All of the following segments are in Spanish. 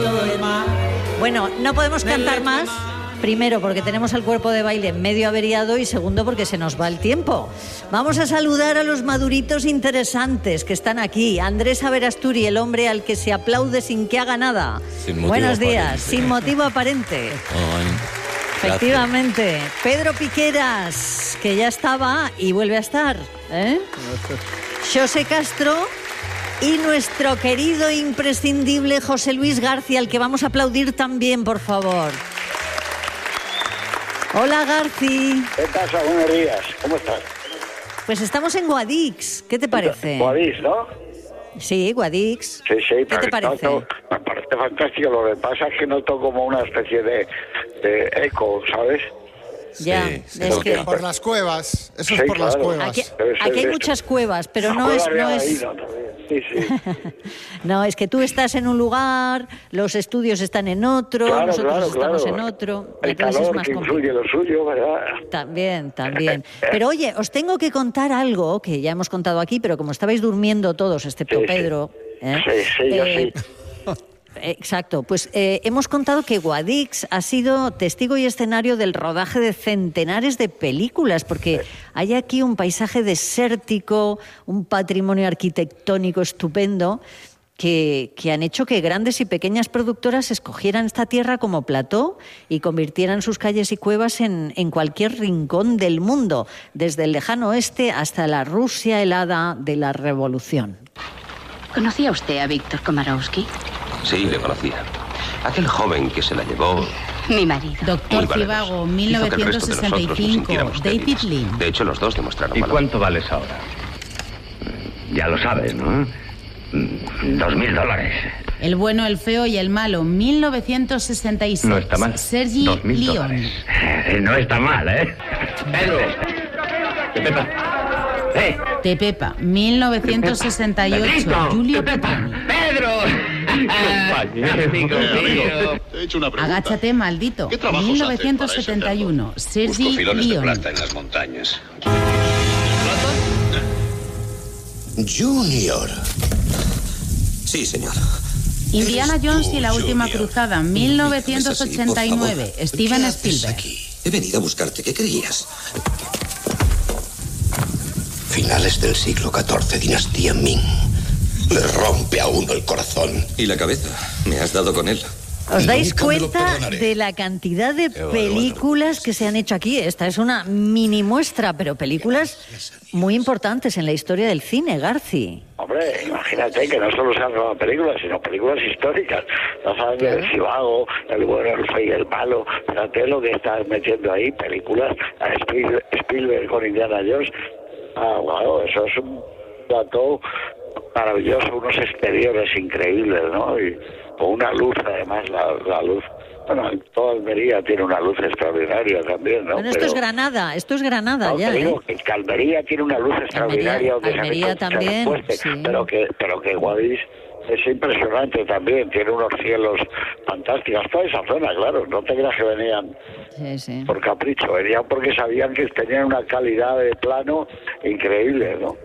Bueno, no podemos cantar más. Primero, porque tenemos el cuerpo de baile medio averiado y segundo, porque se nos va el tiempo. Vamos a saludar a los maduritos interesantes que están aquí. Andrés Averasturi, el hombre al que se aplaude sin que haga nada. Buenos días, aparente. Sin motivo aparente. Efectivamente. Pedro Piqueras, que ya estaba y vuelve a estar. José Castro y nuestro querido imprescindible José Luis García, al que vamos a aplaudir también, por favor. Hola, Garci. ¿Qué pasa? Buenos días. ¿Cómo estás? Pues estamos en Guadix. ¿Qué te parece? Guadix, ¿no? Sí, Guadix. Sí, sí. ¿Qué te parece? Me parece fantástico. Lo que pasa es que noto como una especie de eco, ¿sabes? Ya, sí, es que... Por las cuevas. Eso Sí, es por las claro. cuevas. Aquí hay muchas cuevas, pero no es... Sí, sí. No, es que tú estás en un lugar, los estudios están en otro, Claro, nosotros estamos claro. en otro. El Entonces calor es más que influye lo suyo, ¿verdad? También. Pero oye, os tengo que contar algo que ya hemos contado aquí, pero como estabais durmiendo todos, excepto Sí, Pedro... Sí, yo sí. Exacto, pues hemos contado que Guadix ha sido testigo y escenario del rodaje de centenares de películas, porque hay aquí un paisaje desértico, un patrimonio arquitectónico estupendo, que han hecho que grandes y pequeñas productoras escogieran esta tierra como plató y convirtieran sus calles y cuevas en cualquier rincón del mundo, desde el lejano oeste hasta la Rusia helada de la Revolución. ¿Conocía usted a Víctor Komarowski? Sí, le conocía. Aquel joven que se la llevó... Mi marido. Doctor Cibago, 1965, David Lean. De hecho, los dos demostraron ¿Y valor. cuánto vales ahora? Ya lo sabes, ¿no? $2,000. El bueno, el feo y el malo, 1966. No está mal. Sergi Leon. No está mal, ¿eh? Pedro. Pepa. Tepepa, 1968. Julio Petroni. ¡Pedro! Amigo. Te he hecho una pregunta. Agáchate, maldito. ¿Qué trabajos 1971. Sergi Busco filones de Leon. plata en las montañas. Junior. Sí, señor. Indiana Jones y la última Junior. cruzada, 1989. Steven Spielberg. Aquí? He venido a buscarte. ¿Qué creías? Finales del siglo XIV, dinastía Ming. Le rompe a uno el corazón. ¿Y la cabeza? ¿Me has dado con él? ¿Os dais Nunca me lo cuenta perdonaré. de la cantidad de películas que se han hecho aquí? Esta es una mini muestra, pero películas muy importantes en la historia del cine, Garci. Hombre, imagínate que no solo se han rodado películas, sino películas históricas. La sangre del Cibago, el bueno, el feo y el malo. Fíjate lo que estás metiendo ahí, películas. A Spielberg con Indiana Jones. Wow, eso es un plató maravilloso, unos exteriores increíbles, ¿no? Y con una luz, además, la luz. Bueno, toda Almería tiene una luz extraordinaria también, ¿no? Bueno, esto es Granada No, ya, te digo que Almería tiene una luz extraordinaria. Almería también, sí. Pero que Guadix es impresionante también, tiene unos cielos fantásticos. Toda esa zona, claro, no te creas que venían por capricho, venían porque sabían que tenían una calidad de plano increíble, ¿no?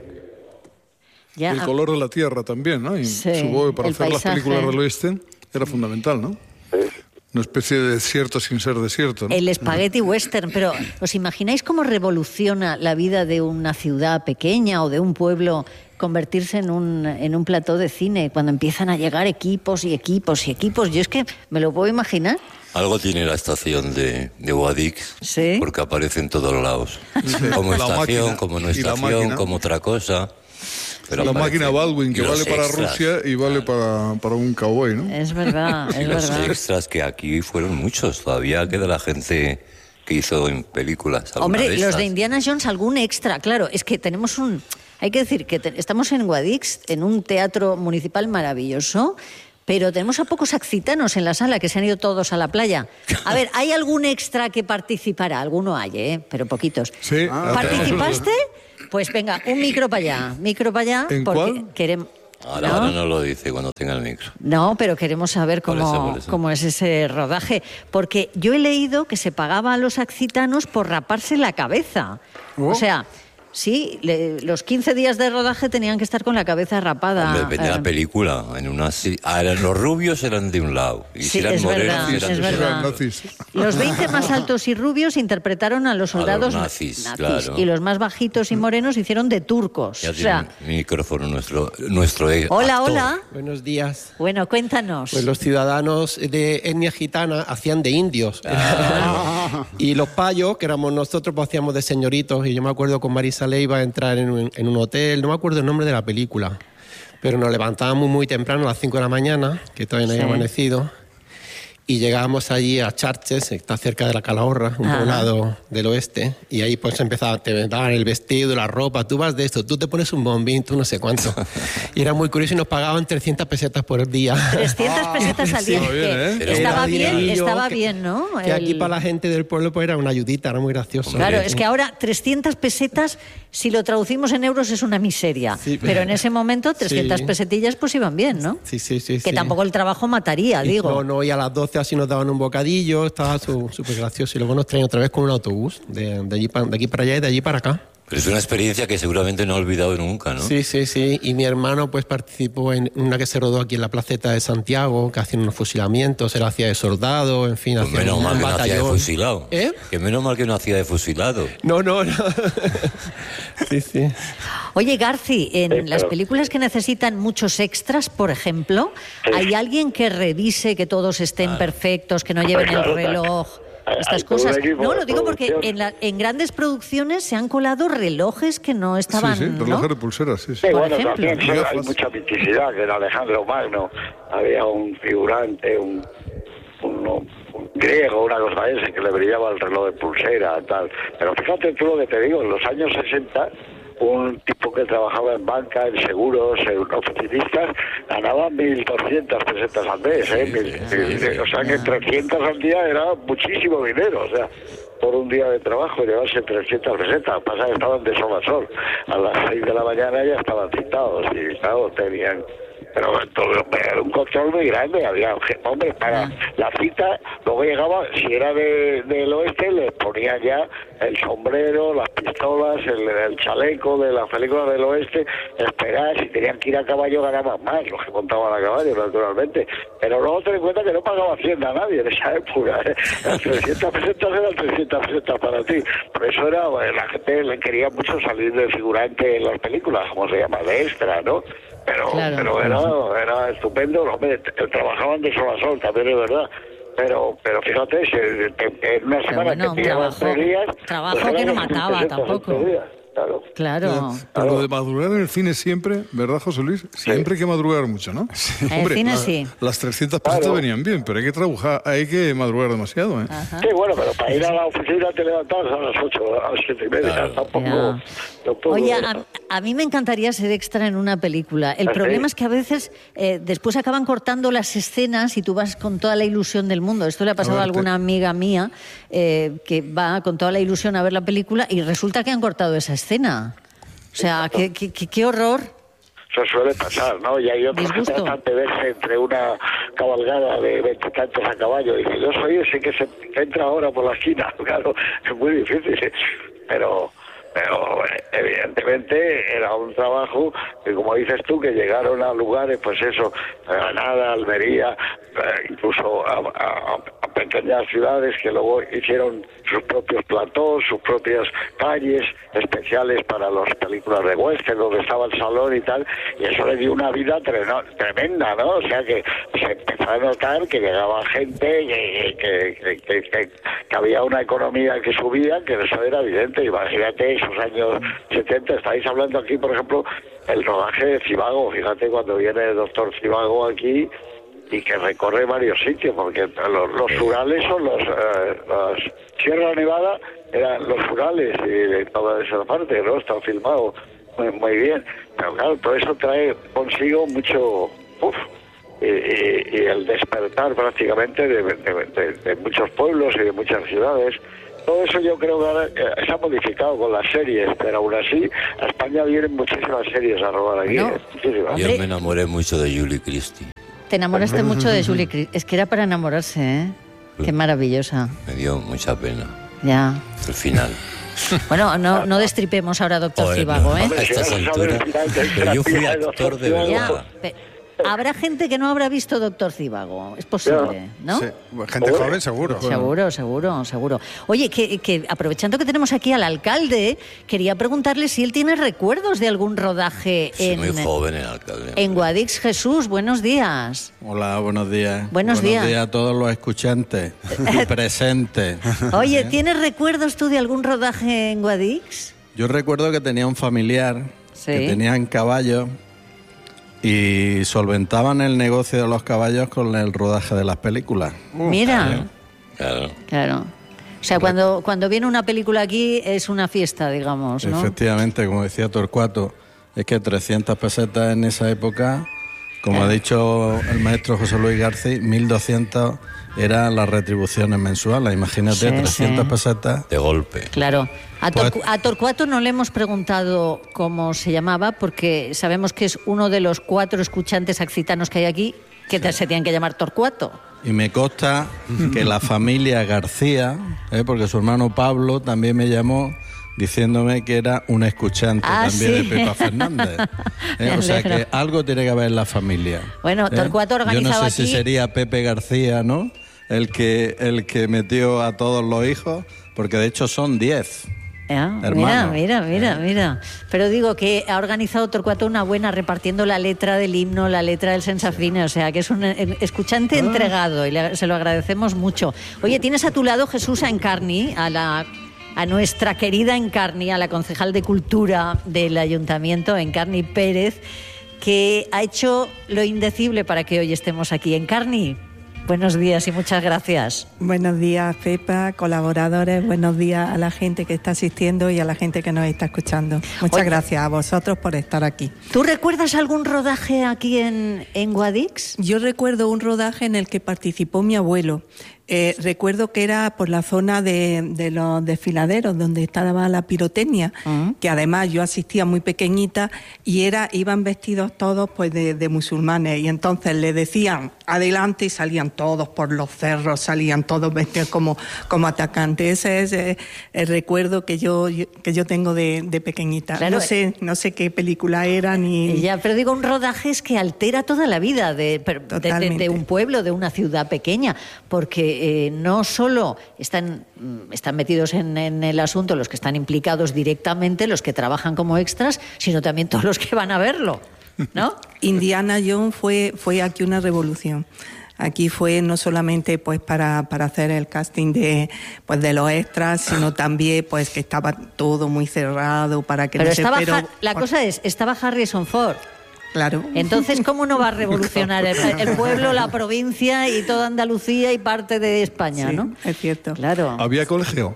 Ya, el color de la tierra también, ¿no? Y Sí, supongo que para el hacer las paisaje. películas del oeste era fundamental, ¿no? Una especie de desierto sin ser desierto, ¿no? el espagueti western, pero ¿os imagináis cómo revoluciona la vida de una ciudad pequeña o de un pueblo convertirse en un plató de cine cuando empiezan a llegar equipos y equipos y equipos? Yo es que me lo puedo imaginar. Algo tiene la estación de Guadix, ¿Sí? porque aparece en todos lados. Como La estación, máquina. como no Y la estación, máquina. como otra cosa. Pero la aparece. máquina Baldwin, que Y los vale para extras. Rusia y vale para un cowboy, ¿no? Es verdad, Y es los verdad. extras, que aquí fueron muchos. Todavía queda la gente que hizo en películas. alguna Hombre, de los estas. de Indiana Jones, algún extra. Claro, es que tenemos hay que decir que estamos en Guadix, en un teatro municipal maravilloso, pero tenemos a pocos accitanos en la sala, que se han ido todos a la playa. A ver, ¿hay algún extra que participará? Alguno hay, pero poquitos. Sí. ¿Participaste? Pues venga, un micro para allá. ¿En porque cuál? queremos... Ahora no lo dice cuando tenga el micro. No, pero queremos saber Por eso. cómo es ese rodaje. Porque yo he leído que se pagaba a los accitanos por raparse la cabeza. Oh. O sea, Sí, los 15 días de rodaje tenían que estar con la cabeza rapada. Depende de la película. Los rubios eran de un lado. Y Sí, si eran es morenos, verdad, eran es de otro. verdad. Los 20 más altos y rubios interpretaron a los soldados nazis, claro. y los más bajitos y morenos hicieron de turcos. Ya O sea, tiene micrófono nuestro hola, actor. hola. Buenos días. Bueno, cuéntanos. Pues los ciudadanos de etnia gitana hacían de indios. Y los payos, que éramos nosotros, pues hacíamos de señoritos. Y yo me acuerdo con Marisa Leiva entrar en un hotel, no me acuerdo el nombre de la película, pero nos levantábamos muy temprano, a las 5 de la mañana, que todavía no había amanecido, y llegábamos allí a Charches, que está cerca de la Calahorra, un poblado del oeste, y ahí pues te daban el vestido, la ropa, tú vas de esto, tú te pones un bombín, tú no sé cuánto. Y era muy curioso y nos pagaban 300 pesetas por día. 300 pesetas al día. Sí, Estaba bien, ¿no? Que aquí para la gente del pueblo pues era una ayudita, era muy gracioso. Claro, es que ahora 300 pesetas, si lo traducimos en euros, es una miseria. Sí, pero en ese momento 300 pesetillas pues iban bien, ¿no? Sí. Que tampoco el trabajo mataría, digo. No, y a las 12 así nos daban un bocadillo, estaba súper gracioso. Y luego nos traían otra vez con un autobús, de aquí para allá y de allí para acá. Pero es una experiencia que seguramente no he olvidado nunca, ¿no? Sí. Y mi hermano pues participó en una que se rodó aquí en la placeta de Santiago, que hacían unos fusilamientos, él hacía de soldado, en fin. Pues menos mal que no hacía de fusilado. ¿Eh? Que menos mal que no hacía de fusilado. No. Sí. Oye, Garci, en las películas que necesitan muchos extras, por ejemplo, ¿hay alguien que revise que todos estén perfectos, que no lleven el reloj? Estas cosas. No, lo digo porque en grandes producciones se han colado relojes que no estaban. Sí, relojes de pulseras, sí. Sí, bueno, también hay mucha miticidad, que en Alejandro Magno había un figurante, un griego, una cosa de ese, que le brillaba el reloj de pulsera, tal. Pero fíjate tú lo que te digo, en los años 60, un tipo que trabajaba en banca, en seguros, en oficinistas, ganaba 1.200 pesetas al mes, o sea que 300 al día era muchísimo dinero, o sea, por un día de trabajo llevarse 300 pesetas, pasa que estaban de sol a sol, a las 6 de la mañana ya estaban citados y claro, tenían... Pero era un control muy grande, había, hombre, para la cita, luego llegaba, si era del oeste, les ponían ya el sombrero, las pistolas, el chaleco de las películas del oeste, esperar, si tenían que ir a caballo ganaban más, los que montaban a caballo, naturalmente. Pero luego ten en cuenta que no pagaba hacienda a nadie en esa época, Las 300 pesetas eran 300 pesetas para ti. Por eso la gente le quería mucho salir de figurante en las películas, como se llama, de extra, ¿no? Pero era estupendo, hombre, trabajaban de sol a sol, también es verdad. Pero fíjate, en una semana que te llevan 3 días... Trabajo que no mataba tampoco. Claro. Pero lo de madrugar en el cine siempre, ¿verdad, José Luis? Siempre hay que madrugar mucho, ¿no? En el cine sí. Las 300 pesetas venían bien, pero hay que madrugar demasiado, ¿eh? Ajá. Sí, bueno, pero para ir a la oficina te levantabas a las 8, a las 7:30, tampoco... Oye, a mí me encantaría ser extra en una película. El problema es que a veces después acaban cortando las escenas y tú vas con toda la ilusión del mundo. Esto le ha pasado a alguna amiga mía que va con toda la ilusión a ver la película y resulta que han cortado esa escena. O sea, qué horror. Eso suele pasar, ¿no? Y hay otros que tratan de verse entre una cabalgada de 20 tantos a caballo. Y yo soy ese que se entra ahora por la esquina. Claro, es muy difícil. Pero evidentemente era un trabajo que, como dices tú, que llegaron a lugares, pues eso, Granada, Almería, incluso a pequeñas ciudades que luego hicieron sus propios platós, sus propias calles especiales para las películas de western, donde estaba el salón y tal, y eso le dio una vida tremenda, ¿no? O sea que se empezó a notar que llegaba gente, que había una economía que subía, que eso era evidente. Imagínate esos años 70, estáis hablando aquí, por ejemplo, el rodaje de Zivago, fíjate cuando viene el doctor Zivago aquí y que recorre varios sitios, porque los Urales son las Sierra Nevada, eran los Urales y de toda esa parte, ¿no? Está filmado muy bien, pero claro, todo eso trae consigo mucho... y el despertar prácticamente de muchos pueblos y de muchas ciudades. Todo eso yo creo que se ha modificado con las series, pero aún así a España vienen muchísimas series a robar aquí. Muchísimas. Yo me enamoré mucho de Julie Christie. Te enamoraste mucho de Julie Christie. Es que era para enamorarse, ¿eh? Qué maravillosa. Me dio mucha pena. Ya. El final. Bueno, no destripemos ahora Doctor Zivago, ¿eh? A estas alturas. Pero yo fui actor de verdad. Habrá gente que no habrá visto Doctor Zivago, es posible, ¿no? Sí, gente joven seguro. Seguro. Oye, que aprovechando que tenemos aquí al alcalde, quería preguntarle si él tiene recuerdos de algún rodaje muy joven el alcalde. En Guadix. Jesús, buenos días. Hola, buenos días. Buenos días a todos los escuchantes presentes. Oye, ¿tienes recuerdos tú de algún rodaje en Guadix? Yo recuerdo que tenía un familiar que tenían caballos y solventaban el negocio de los caballos con el rodaje de las películas. Mira. Claro. O sea, cuando viene una película aquí es una fiesta, digamos, ¿no? Efectivamente, como decía Torcuato, es que 300 pesetas en esa época, como ha dicho el maestro José Luis García, 1.200 eran las retribuciones mensuales. Imagínate, 300 pesetas. De golpe. Claro. A Torcuato no le hemos preguntado cómo se llamaba, porque sabemos que es uno de los 4 escuchantes accitanos que hay aquí, que se tienen que llamar Torcuato. Y me consta que la familia García, porque su hermano Pablo también me llamó diciéndome que era un escuchante de Pepa Fernández. O sea que algo tiene que haber en la familia. Bueno, Torcuato organizaba Yo no sé aquí... si sería Pepe García, ¿no? El que metió a todos los hijos, porque de hecho son 10. Mira. Pero digo que ha organizado Torcuato una buena repartiendo la letra del himno, la letra del Sensacine, o sea que es un escuchante entregado y se lo agradecemos mucho. Oye, tienes a tu lado, Jesús, a Encarni, a nuestra querida Encarni, a la concejal de Cultura del Ayuntamiento, Encarni Pérez, que ha hecho lo indecible para que hoy estemos aquí. Encarni, buenos días y muchas gracias. Buenos días, Pepa, colaboradores, buenos días a la gente que está asistiendo y a la gente que nos está escuchando. Muchas gracias a vosotros por estar aquí. ¿Tú recuerdas algún rodaje aquí en Guadix? Yo recuerdo un rodaje en el que participó mi abuelo. Recuerdo que era por la zona de los desfiladeros donde estaba la pirotecnia, que además yo asistía muy pequeñita y iban vestidos todos pues de musulmanes, y entonces le decían adelante y salían todos por los cerros, salían todos vestidos como atacantes. Ese es el recuerdo que yo tengo de pequeñita. Claro, no sé qué película era ni... Ya, pero digo, un rodaje es que altera toda la vida de un pueblo, de una ciudad pequeña, porque no solo están metidos en el asunto los que están implicados directamente, los que trabajan como extras, sino también todos los que van a verlo, ¿no? Indiana Jones fue aquí una revolución. Aquí fue no solamente pues para hacer el casting de los extras, sino también pues que estaba todo muy cerrado para que la cosa es, estaba Harrison Ford. Claro. Entonces, ¿cómo no va a revolucionar el pueblo, la provincia y toda Andalucía y parte de España, ¿no? Es cierto. Claro. ¿Había colegio?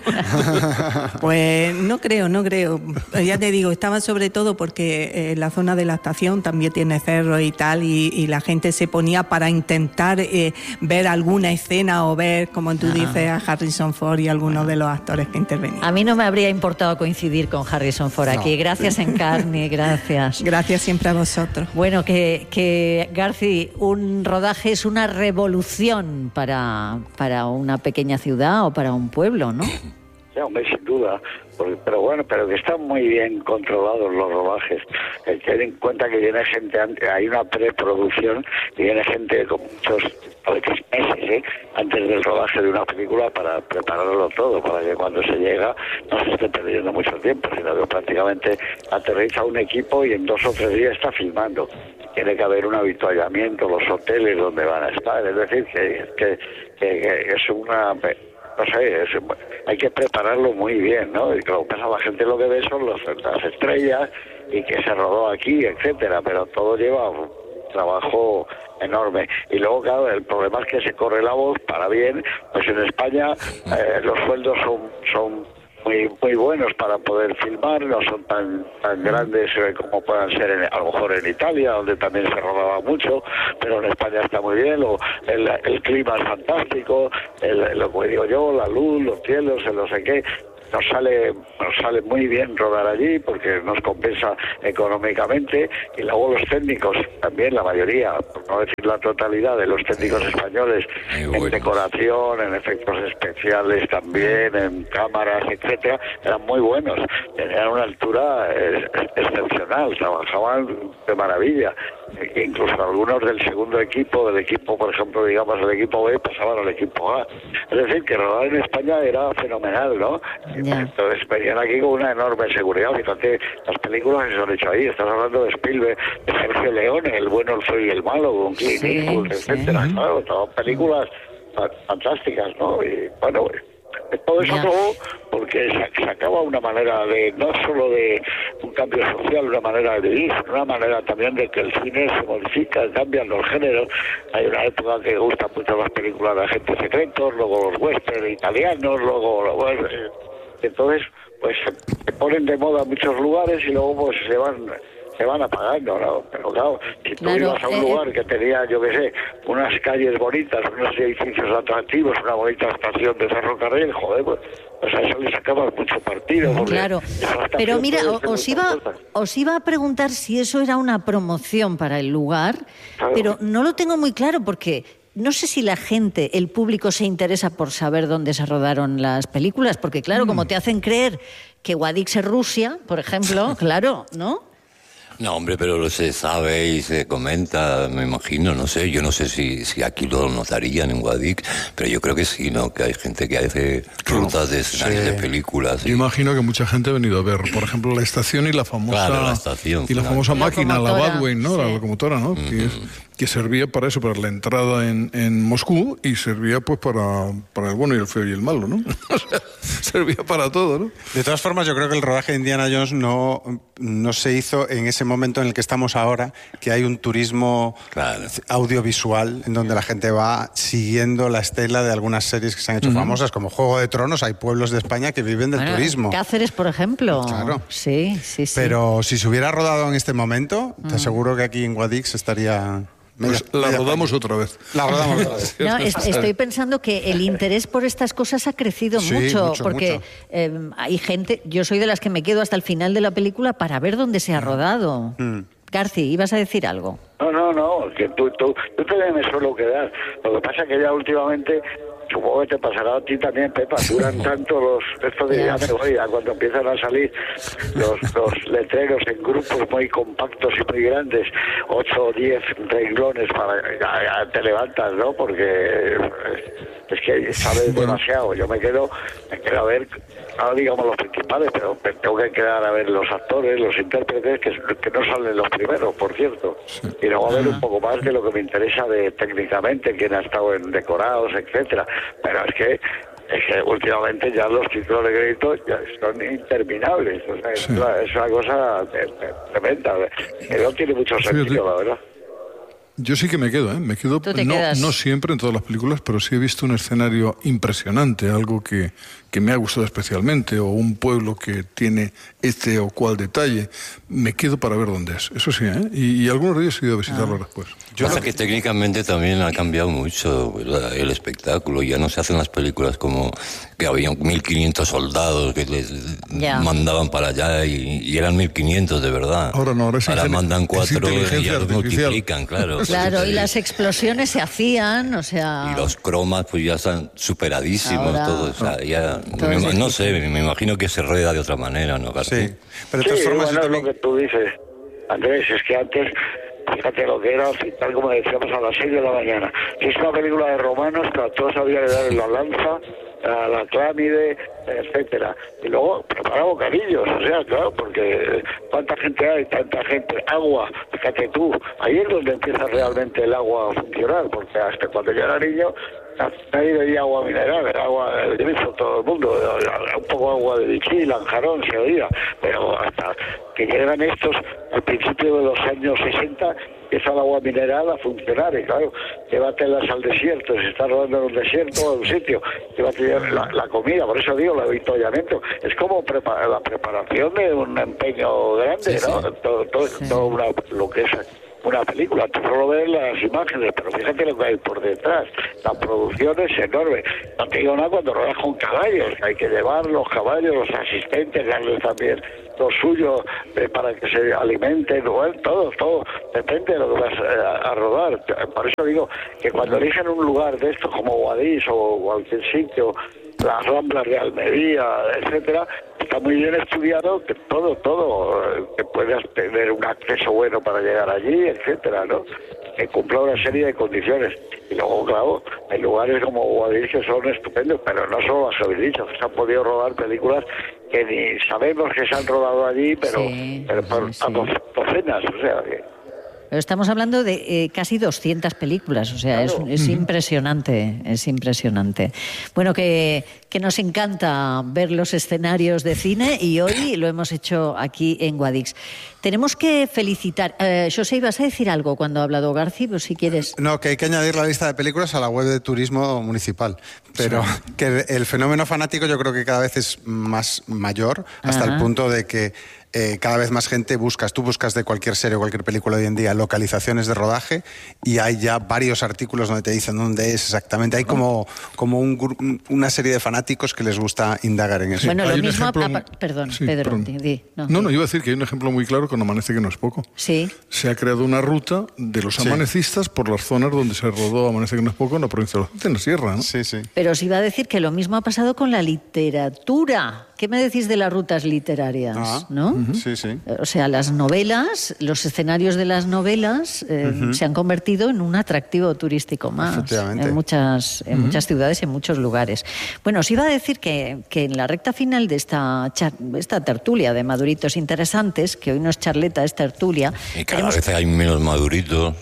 Pues no creo. Ya te digo, estaba sobre todo porque la zona de la estación también tiene cerros y tal, y la gente se ponía para intentar ver alguna escena o ver, como tú dices, a Harrison Ford y algunos de los actores que intervenían. A mí no me habría importado coincidir con Harrison Ford aquí. Gracias, Encarni, gracias. Gracias siempre a vosotros. Bueno, que Garci, un rodaje es una revolución para una pequeña ciudad o para un pueblo, ¿no? Sí, hombre, sin duda. Pero que están muy bien controlados los rodajes. Ten en cuenta que viene gente, hay una preproducción y viene gente con muchos, a veces meses, antes del rodaje de una película para prepararlo todo, para que cuando se llega no se esté perdiendo mucho tiempo, sino que prácticamente aterriza un equipo y en 2 o 3 días está filmando. Tiene que haber un avituallamiento, los hoteles donde van a estar, es decir, que es una... No sé, hay que prepararlo muy bien, ¿no? Y lo que pasa, la gente lo que ve son las estrellas y que se rodó aquí, etcétera, pero todo lleva un trabajo enorme. Y luego, claro, el problema es que se corre la voz para bien, pues en España los sueldos son muy buenos para poder filmar, no son tan grandes como puedan ser a lo mejor en Italia, donde también se rodaba mucho, pero en España está muy bien, el clima es fantástico, lo que digo yo, la luz, los cielos, el no sé qué, nos sale muy bien rodar allí porque nos compensa económicamente, y luego los técnicos también, la mayoría, por no decir la totalidad de los técnicos españoles, en decoración, en efectos especiales también, en cámaras, etcétera, eran muy buenos, tenían una altura excepcional, trabajaban de maravilla. Incluso algunos del segundo equipo, del equipo, por ejemplo, digamos, del equipo B, pasaban al equipo A. Es decir, que rodar en España era fenomenal, ¿no? Yeah. Entonces venían aquí con una enorme seguridad. Fíjate, las películas que se han hecho ahí, estás hablando de Spielberg, de Sergio Leone, El bueno, el feo y el malo, con Clint Eastwood, etcétera. Claro, todas películas fantásticas, ¿no? Y bueno, todo eso todo porque se acaba una manera de, no solo de un cambio social, una manera de vivir, sino una manera también de que el cine se modifica, cambian los géneros. Hay una época que gustan mucho las películas de agentes secretos, luego los western italianos, luego bueno, entonces pues se ponen de moda en muchos lugares y luego pues se van apagando, ¿no? Pero claro, si tú ibas a un lugar que tenía, yo qué sé, unas calles bonitas, unos edificios atractivos, una bonita estación de ferrocarril, joder, pues a eso le sacabas mucho partido. Claro, pero mira, os iba a preguntar si eso era una promoción para el lugar, claro, pero no lo tengo muy claro porque no sé si la gente, el público, se interesa por saber dónde se rodaron las películas, porque claro, como te hacen creer que Guadix es Rusia, por ejemplo, claro, ¿no? No, hombre, pero se sabe y se comenta, me imagino, no sé, yo no sé si aquí lo notarían en Guadix, pero yo creo que sí, ¿no? Que hay gente que hace rutas de escenarios de películas. Yo imagino que mucha gente ha venido a ver, por ejemplo, la estación y la famosa... Claro, la estación. Y la famosa máquina, la Badwain, ¿no? La locomotora, ¿no? Que servía para eso, para la entrada en Moscú, y servía pues para el bueno y el feo y el malo, ¿no? O sea, servía para todo, ¿no? De todas formas, yo creo que el rodaje de Indiana Jones no se hizo en ese momento en el que estamos ahora, que hay un turismo audiovisual en donde la gente va siguiendo la estela de algunas series que se han hecho famosas, como Juego de Tronos. Hay pueblos de España que viven del turismo. Cáceres, por ejemplo. Claro. Sí. Pero si se hubiera rodado en este momento, te aseguro que aquí en Guadix estaría... Pues la rodamos otra vez. La rodamos otra vez. No, estoy pensando que el interés por estas cosas ha crecido mucho, porque hay gente, yo soy de las que me quedo hasta el final de la película para ver dónde se ha rodado. Garci, ¿ibas a decir algo? No, que tú también me suelo quedar. Lo que pasa es que ya últimamente, supongo que te pasará a ti también, Pepa, duran tanto estos de ya me voy, cuando empiezan a salir los letreros en grupos muy compactos y muy grandes, 8 o 10 renglones, ya te levantas, ¿no? Porque es que sabes demasiado. Yo me quedo a ver, no digamos los principales, pero me tengo que quedar a ver los actores, los intérpretes, que no salen los primeros, por cierto. Y luego a ver un poco más de lo que me interesa técnicamente, quién ha estado en decorados, etcétera. Pero es que últimamente ya los títulos de crédito ya son interminables. O sea, es una cosa tremenda. Que no tiene mucho sentido, la verdad. Yo sí que me quedo, Me quedo, no siempre en todas las películas, pero sí he visto un escenario impresionante, algo que me ha gustado especialmente, o un pueblo que tiene este o cual detalle. Me quedo para ver dónde es, eso sí, y algunos de ellos he ido a visitarlo después. Pasa que técnicamente también ha cambiado mucho el espectáculo. Ya no se hacen las películas como que había 1.500 soldados que les mandaban para allá y eran 1.500 de verdad. Ahora mandan 4 y ya los multiplican, claro. Claro, y las explosiones se hacían, o sea... Y los cromas pues ya están superadísimos, todo, o sea, ya... No sé, me imagino que se rueda de otra manera, ¿no, García? Sí, pero de todas formas... Bueno, lo que tú dices, Andrés, es que antes... Fíjate lo que era, tal como decíamos, a las 6 de la mañana. Si es una película de romanos, todos había que darle la lanza, a la clámide, etcétera. Y luego prepara bocadillos, o sea, claro, porque ¿cuánta gente hay? Tanta gente. Agua, fíjate tú, ahí es donde empieza realmente el agua a funcionar, porque hasta cuando yo era niño nadie bebía agua mineral, era agua del grifo, todo el mundo, un poco agua de bichí, lanjarón se oía, pero hasta que llegan estos al principio de los años 60 empieza el agua mineral a funcionar, y claro, llévatelas al desierto, se está rodando en un desierto o en un sitio, llévate la comida, por eso digo, el avituallamiento, es como la preparación de un empeño grande, ¿no? Todo lo que es una película. Tú solo ves las imágenes, pero fíjate lo que hay por detrás. La producción es enorme. No te digo nada cuando rodas con caballos, hay que llevar los caballos, los asistentes, darles también lo suyo para que se alimenten, bueno, todo depende de lo que vas a rodar. Por eso digo que cuando eligen un lugar de estos como Guadix o cualquier sitio, las Ramblas de Almería, etcétera, está muy bien estudiado que todo, que puedas tener un acceso bueno para llegar allí, etcétera, ¿no? Que cumpla una serie de condiciones. Y luego, claro, hay lugares como Guadix que son estupendos, pero no solo las habéis dicho, que se han podido rodar películas que ni sabemos que se han rodado allí, pero por docenas, o sea que... Pero estamos hablando de casi 200 películas, o sea, claro. es impresionante, es impresionante. Bueno, que nos encanta ver los escenarios de cine y hoy lo hemos hecho aquí en Guadix. Tenemos que felicitar... José, ¿ibas a decir algo cuando ha hablado Garci? Pues si quieres... No, que hay que añadir la lista de películas a la web de turismo municipal, pero sí. Que el fenómeno fanático yo creo que cada vez es más mayor, hasta el punto de que cada vez más gente tú buscas de cualquier serie o cualquier película hoy en día localizaciones de rodaje y hay ya varios artículos donde te dicen dónde es exactamente. Hay como una serie de fanáticos que les gusta indagar en eso. Bueno, hay lo mismo... ejemplo... Perdón, sí, Pedro. No, iba a decir que hay un ejemplo muy claro con Amanece que no es poco. Sí. Se ha creado una ruta de los amanecistas por las zonas donde se rodó Amanece que no es poco en la provincia de Albacete, en la sierra, ¿no? Sí, sí. Pero os iba a decir que lo mismo ha pasado con la literatura. ¿Qué me decís de las rutas literarias? ¿No? Sí, sí. O sea, las novelas, los escenarios de las novelas se han convertido en un atractivo turístico más en muchas ciudades y en muchos lugares. Bueno, os iba a decir que en la recta final de esta tertulia de maduritos interesantes, que hoy no es charleta, es tertulia... Y cada vez hay menos maduritos.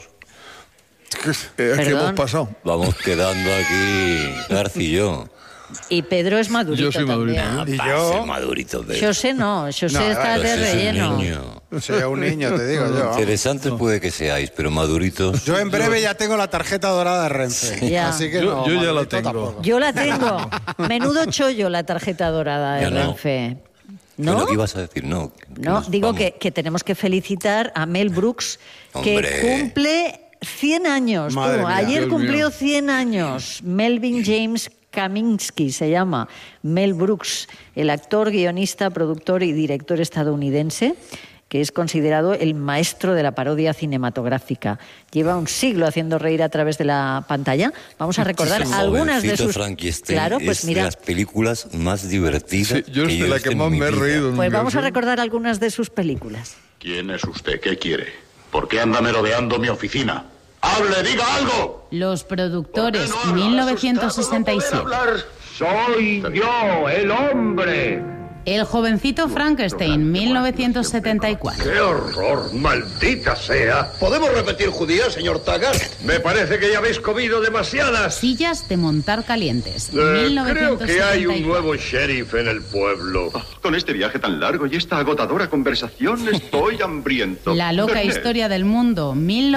¿Qué hemos pasado? Vamos quedando aquí, Garci y yo. Y Pedro es madurito. Yo soy madurito. También. ¿Y yo? Madurito de... José no, José está de relleno. Soy un niño, te digo yo. Interesantes puede que seáis, pero maduritos... Yo en breve ya tengo la tarjeta dorada de Renfe. Sí. Así que yo ya la tengo. Tampoco. Yo la tengo. Menudo chollo la tarjeta dorada de Renfe. ¿No? Bueno, ¿qué ibas a decir? No, digo que tenemos que felicitar a Mel Brooks, que cumple 100 años. Ayer cumplió 100 años. Melvin James Kaminsky se llama. Mel Brooks, el actor, guionista, productor y director estadounidense, que es considerado el maestro de la parodia cinematográfica. Lleva un siglo haciendo reír a través de la pantalla. Vamos a recordar algunas de sus... Claro, pues mira, de las películas más divertidas. Sí, yo es de la que más me he reído. Pues vamos a recordar algunas de sus películas. ¿Quién es usted? ¿Qué quiere? ¿Por qué anda merodeando mi oficina? ¡Hable, diga algo! Los productores, 1967. Soy yo, el hombre. El jovencito Frankenstein, 1974. ¡Qué horror! ¡Maldita sea! ¿Podemos repetir judía, señor Taggart? Me parece que ya habéis comido demasiadas. Sillas de montar calientes, 1974. Creo que hay un nuevo sheriff en el pueblo. Con este viaje tan largo y esta agotadora conversación estoy hambriento. La loca historia del mundo,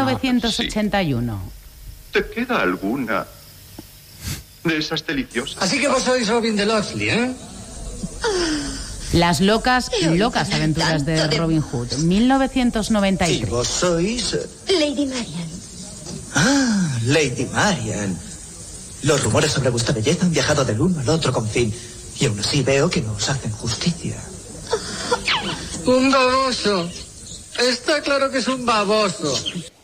1981. ¿Te queda alguna de esas deliciosas? Así que vos sois Robin de Locksley, ¿eh? Las locas aventuras de Robin Hood, 1993. ¿Y vos sois? Lady Marian. Ah, Lady Marian. Los rumores sobre vuestra belleza han viajado del uno al otro confín. Y aún así veo que no os hacen justicia. Un baboso. Está claro que es un baboso.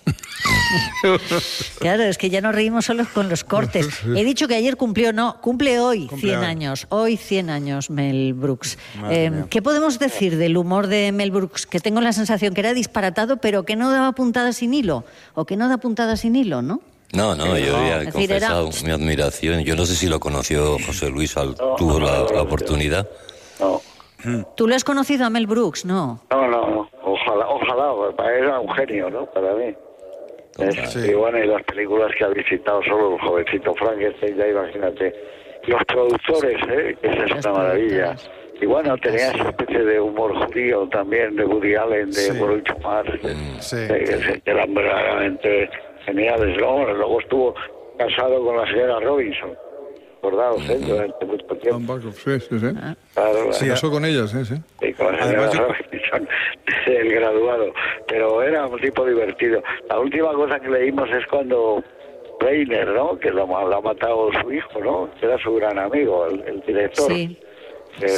Claro, es que ya nos reímos solos con los cortes. He dicho que ayer cumple hoy 100 años. Hoy 100 años Mel Brooks. ¿Qué podemos decir del humor de Mel Brooks? Que tengo la sensación que era disparatado, pero que no daba puntadas sin hilo. O que no da puntadas sin hilo, ¿no? No, yo había confesado mi admiración. Yo no sé si lo conoció José Luis, tuvo la oportunidad. No. ¿Tú lo has conocido a Mel Brooks? No. No. Ojalá. Era un genio, ¿no? Para mí. Y bueno, y las películas que ha visitado solo el jovencito Frankenstein, ya imagínate. Los productores, que esa es una maravilla. Y bueno, tenía esa especie de humor judío también, de Woody Allen, de Groucho Marx, que eran verdaderamente geniales. Luego estuvo casado con la señora Robinson, acordados, durante mucho tiempo. Sí. Claro, se casó con ella, sí. Y con la señora Robinson. Jackson, el graduado, pero era un tipo divertido. La última cosa que leímos es cuando Reiner, ¿no? Que lo ha matado su hijo, ¿no? Que era su gran amigo, el director. Sí. Que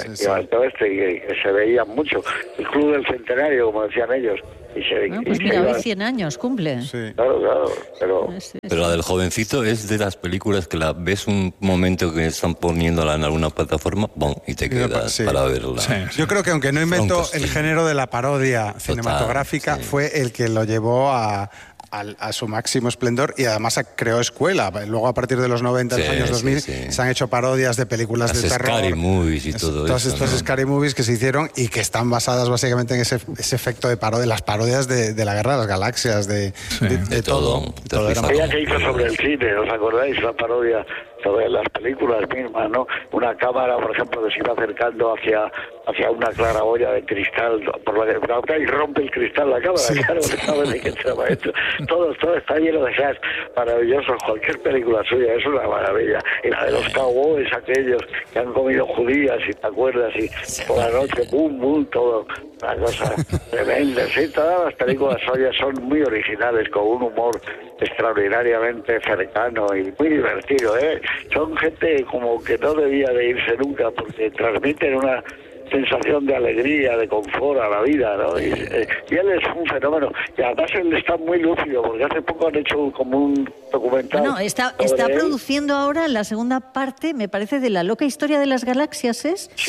se veía mucho. El Club del Centenario, como decían ellos. Pues mira, hoy 100 años cumple. Sí. Claro, pero la del jovencito es de las películas que la ves un momento que están poniéndola en alguna plataforma, y te quedas para verla. Sí. Yo creo que aunque no inventó el género de la parodia cinematográfica, fue el que lo llevó a su máximo esplendor y además creó escuela. Luego a partir de los 90, los años 2000, se han hecho parodias de películas de terror. Scary Movies y todo todas eso. Todas estas Scary Movies que se hicieron y que están basadas básicamente en ese efecto de parodia, las parodias de la Guerra de las Galaxias, de todo. Ella que hizo sobre el cine, ¿os acordáis? La parodia sobre las películas mismas, ¿no? Una cámara, por ejemplo, que se iba acercando hacia una claraboya de cristal por la que y rompe el cristal la cámara, claro, ¿sabes de qué se llama esto? Todo está lleno de hacks maravillosos. Cualquier película suya es una maravilla. Y la de los cowboys, aquellos que han comido judías, si te acuerdas, y por la noche, boom, todo. Una cosa tremenda. Sí, todas las películas suyas son muy originales, con un humor extraordinariamente cercano y muy divertido, ¿eh? Son gente como que no debía de irse nunca porque transmiten una sensación de alegría, de confort a la vida, ¿no? Y él es un fenómeno. Y además él está muy lúcido, porque hace poco han hecho como un documental. No, está produciendo ahora la segunda parte, me parece, de La loca historia de las galaxias, ¿es? Sí,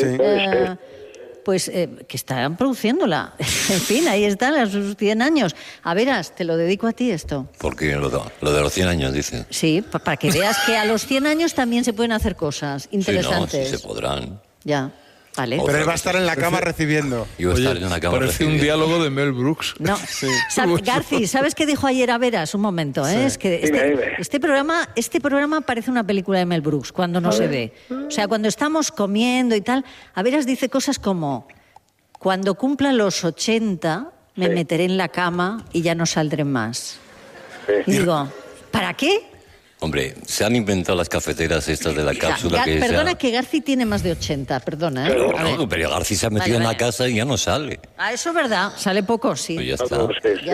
pues que están produciéndola. En fin, ahí están a sus 100 años. A veras, te lo dedico a ti esto. Porque lo de los 100 años, dice. Sí, para que veas que a los 100 años también se pueden hacer cosas interesantes. Sí, se podrán. Ya. Vale. Pero él va a estar en la cama recibiendo. Parece un diálogo de Mel Brooks. No. Garci, ¿sabes qué dijo ayer a Veras? Un momento, ¿eh? Es que este programa parece una película de Mel Brooks cuando no se ve. O sea, cuando estamos comiendo y tal, a Veras dice cosas como: cuando cumpla los 80 me meteré en la cama y ya no saldré más. Y digo, ¿para qué? Hombre, se han inventado las cafeteras estas de la cápsula. Perdona que Garci tiene más de 80, perdona. Pero Garci se ha metido en la casa y ya no sale. Eso es verdad, sale poco, sí. Pues ya está.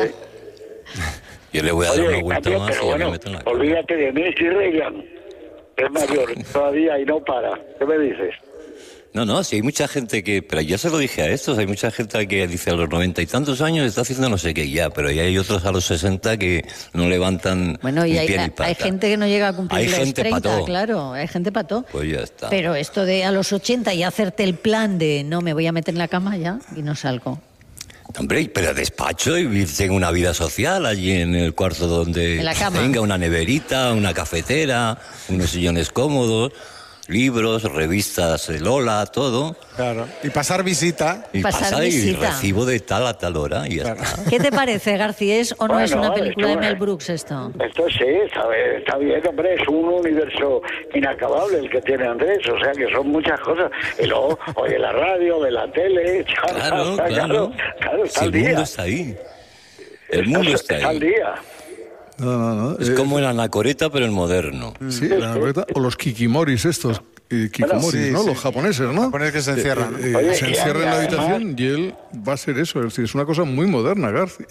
Yo le voy a dar una vuelta más y ya me meto en la cama. Olvídate de mí, si Reagan es mayor todavía y no para. ¿Qué me dices? No, sí hay mucha gente que... Pero ya se lo dije a estos, hay mucha gente que dice a los 90 y tantos años está haciendo no sé qué ya, pero ya hay otros a los 60 que no levantan y pie ni pata. Hay gente que no llega a cumplir los 30, pató. Claro, hay gente pató. Pues ya está. Pero esto de a los 80 y hacerte el plan de no, me voy a meter en la cama ya y no salgo. Hombre, pero despacho y tengo una vida social allí en el cuarto donde tenga una neverita, una cafetera, unos sillones cómodos, libros, revistas Lola, todo. Claro. Y pasar visita. Y recibo de tal a tal hora y ya está. ¿Qué te parece, García? ¿Es o no es una película de Mel Brooks esto? Esto sí, está bien, hombre. Es un universo inacabable el que tiene Andrés. O sea, que son muchas cosas. Y luego, oye, la radio, de la tele. Claro, está al día. El mundo está ahí. El mundo está ahí. Está al día. No. Es como el anacoreta, pero el moderno. Sí, el anacoreta. O los kikimoris estos. Kikomoris, ¿no? Los japoneses, ¿no? Los japoneses que se encierran. Se encierran en la habitación y él va a ser eso. Es decir, es una cosa muy moderna, García.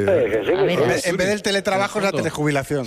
En vez del teletrabajo es la telejubilación.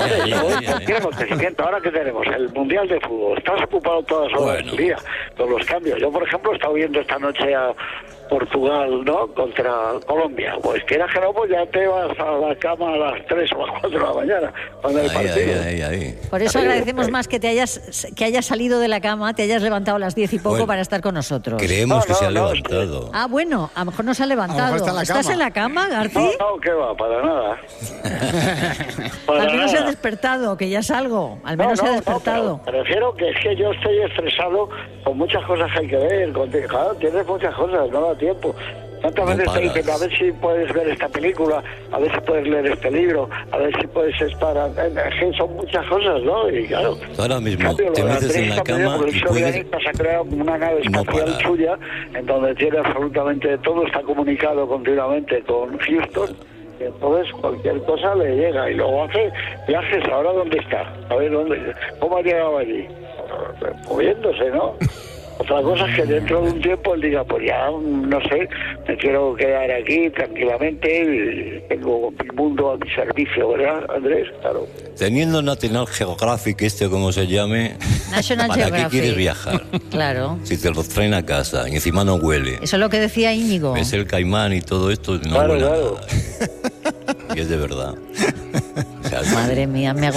Ahora que tenemos el Mundial de Fútbol, estás ocupado todas horas del día con los cambios. Yo, por ejemplo, he estado viendo esta noche a Portugal, ¿no? Contra Colombia. Pues quieras que no, pues ya te vas a la cama a las 3 o las 4 de la mañana cuando el partido. Por eso agradecemos más que hayas salido de la cama, te hayas levantado a las 10 y poco para estar con nosotros. Creemos que se ha levantado. Ah, bueno, a lo mejor no se ha levantado. ¿Estás en la cama, García? No, que va, para nada. Al menos se ha despertado, que ya salgo. Al menos se ha despertado. Me refiero que es que yo estoy estresado con muchas cosas que hay que ver. Claro, tienes muchas cosas, no da tiempo. Tantas veces te dicen, a ver si puedes ver esta película, a ver si puedes leer este libro, a ver si puedes estar... Son muchas cosas, ¿no? Y claro... Ahora mismo te metes en la cama y puedes... Se ha creado una nave espacial suya, en donde tiene absolutamente todo, está comunicado continuamente con Houston, y entonces cualquier cosa le llega. Y luego hace viajes, ¿ahora dónde está? A ver, ¿cómo ha llegado allí? Moviéndose, ¿no? Otra cosa es que dentro de un tiempo él diga, pues ya, no sé, me quiero quedar aquí tranquilamente y tengo mi mundo a mi servicio, ¿verdad, Andrés? Claro. Teniendo National Geographic, como se llame, National ¿para Geographic. qué quieres viajar? Claro. Si te lo traen a casa y encima no huele. Eso es lo que decía Íñigo. Ves el caimán y todo esto, no huele nada. Y es de verdad. O sea, madre mía, me